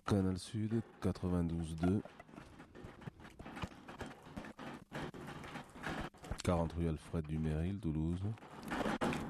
Canal Sud 92.2, 40 rue Alfred Duménil, Toulouse.